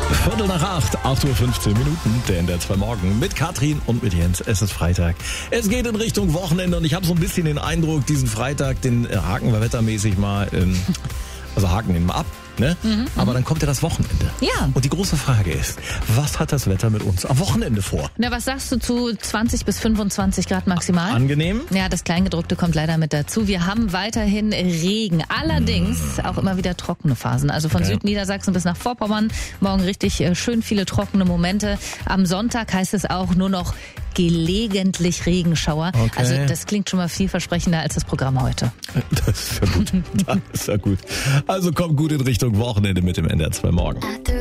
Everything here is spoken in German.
7:15, 8:15 Uhr, der NDR 2 Morgen mit Katrin und mit Jens. Es ist Freitag. Es geht in Richtung Wochenende und ich habe so ein bisschen den Eindruck, diesen Freitag, den haken wir wettermäßig mal, also haken ihn mal ab. Ne? Aber dann kommt ja das Wochenende. Ja. Und die große Frage ist, was hat das Wetter mit uns am Wochenende vor? Na, was sagst du zu 20 bis 25 Grad maximal? Angenehm? Ja, das Kleingedruckte kommt leider mit dazu. Wir haben weiterhin Regen. Allerdings auch immer wieder trockene Phasen. Also von Südniedersachsen bis nach Vorpommern. Morgen richtig schön viele trockene Momente. Am Sonntag heißt es auch nur noch gelegentlich Regenschauer. Okay. Also das klingt schon mal vielversprechender als das Programm heute. Das ist ja gut. Das ist ja gut. Also kommt gut in Richtung Wochenende mit dem NDR 2 Morgen.